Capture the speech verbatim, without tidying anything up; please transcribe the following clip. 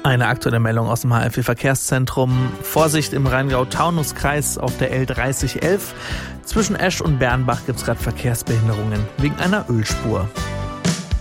Eine aktuelle Meldung aus dem H F V-Verkehrszentrum. Vorsicht im Rheingau-Taunus-Kreis auf der L dreißig elf. Zwischen Esch und Bernbach gibt es gerade Verkehrsbehinderungen wegen einer Ölspur.